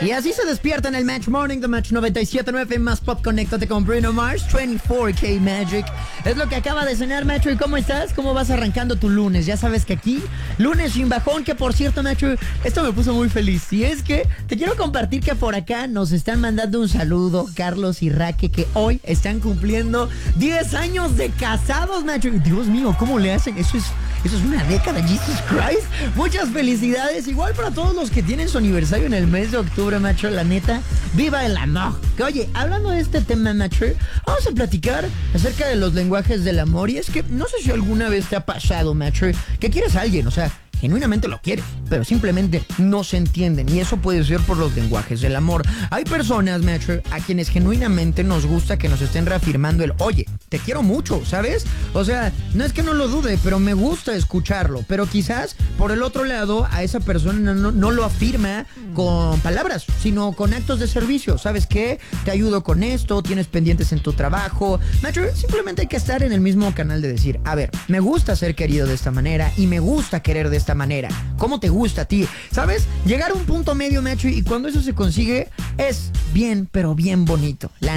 Y así se despierta en el Match Morning de Match 97.9 más pop. Conéctate con Bruno Mars, 24K Magic. Es lo que acaba de cenar, Macho. ¿Y cómo estás? ¿Cómo vas arrancando tu lunes? Ya sabes que aquí, lunes sin bajón, que por cierto, Macho, esto me puso muy feliz. Y es que te quiero compartir que por acá nos están mandando un saludo Carlos y Raque, que hoy están cumpliendo 10 años de casados, Macho. Dios mío, ¿cómo le hacen? Eso es una década, Jesus Christ. Muchas felicidades. Igual para todos los que tienen su aniversario en el mes de octubre, Macho. La neta, viva el amor. Que oye, hablando de este tema, Macho, vamos a platicar acerca de los lenguajes del amor. Y es que no sé si alguna vez te ha pasado, Macho, que quieres a alguien, o sea, genuinamente lo quieres, pero simplemente no se entienden. Y eso puede ser por los lenguajes del amor. Hay personas, Macho, a quienes genuinamente nos gusta que nos estén reafirmando el oye, te quiero mucho, ¿sabes? O sea, no es que no lo dude, pero me gusta escucharlo. Pero quizás por el otro lado a esa persona no lo afirma con palabras, sino con actos de servicio. ¿Sabes qué? Te ayudo con esto, tienes pendientes en tu trabajo. Macho, simplemente hay que estar en el mismo canal de decir, a ver, me gusta ser querido de esta manera y me gusta querer de esta manera. ¿Cómo te gusta a ti? ¿Sabes? Llegar a un punto medio, Macho, y cuando eso se consigue es bien, pero bien bonito.